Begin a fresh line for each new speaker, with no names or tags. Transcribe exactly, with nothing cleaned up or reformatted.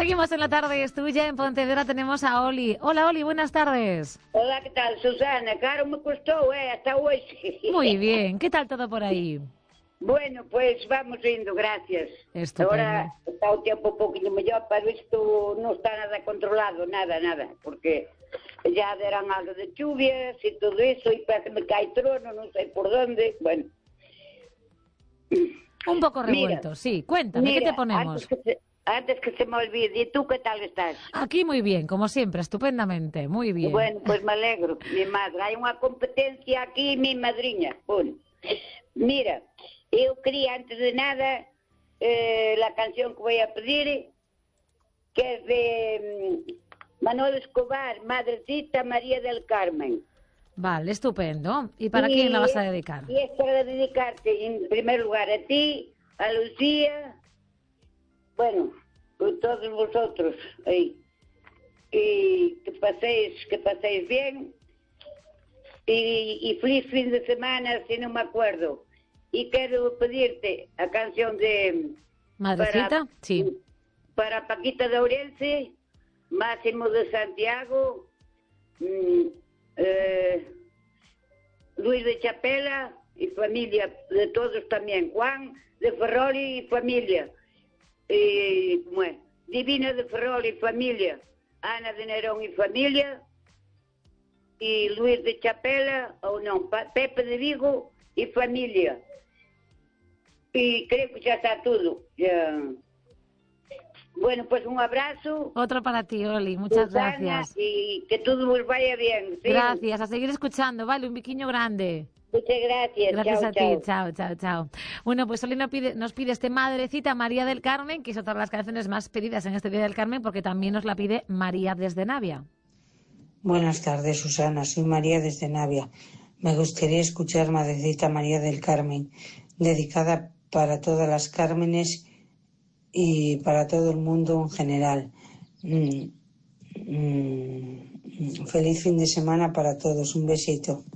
Seguimos en la tarde, es tuya. En Pontevedra tenemos a Oli. Hola, Oli, buenas tardes.
Hola, ¿qué tal, Susana? Claro, me costó, eh, hasta hoy.
Muy bien, ¿qué tal todo por ahí?
Bueno, pues vamos indo, gracias.
Estupendo.
Ahora está o tiempo un poquinho mellor, pero isto non está nada controlado, nada, nada, porque ya deran algo de lluvias e todo eso, e parece que me cae trono, non sei por dónde, bueno.
Un poco revuelto,
Mira,
sí. Cuéntame,
mira,
¿qué te ponemos?
Antes que, se, antes que se me olvide, ¿y tú qué tal estás?
Aquí muy bien, como siempre, estupendamente, muy bien.
Bueno, pues me alegro, mi madre. Hai unha competencia aquí, mi madriña. Bueno, mira, eu quería, antes de nada, eh, la canción que voy a pedir, que es de mm, Manolo Escobar, Madrecita María del Carmen.
Vale, estupendo. ¿Y para
y
quién la vas a dedicar?
Y es para dedicarte, en primer lugar, a ti, a Lucía, bueno, con todos vosotros ahí. Y que paséis, que paséis bien. Y, y feliz fin de semana, si no me acuerdo. Y quiero pedirte a canción de...
¿Madrecita?
Para,
Sí.
Para Paquita de Ourense, Máximo de Santiago, mmm, eh, Luis de Chapela y familia, de todos también, Juan de Ferroli y familia, y, bueno, Divina de Ferroli y familia, Ana de Nerón y familia, y Luis de Chapela, o no, Pepe de Vigo y familia. Y creo que ya está todo. Ya. Bueno, pues un abrazo.
Otro para ti, Oli. Muchas
Susana,
gracias.
y que todo os vaya bien. ¿Sí?
Gracias. A seguir escuchando, vale. Un biquiño grande.
Muchas gracias.
Gracias
chao,
a
chao.
ti. Chao, chao, chao. Bueno, pues Oli nos pide, nos pide este Madrecita María del Carmen, que es otra de las canciones más pedidas en este Día del Carmen, porque también nos la pide María desde Navia.
Buenas tardes, Susana. Soy María desde Navia. Me gustaría escuchar Madrecita María del Carmen, dedicada para todas las Cármenes y para todo el mundo en general. Mm, mm, feliz fin de semana para todos. Un besito.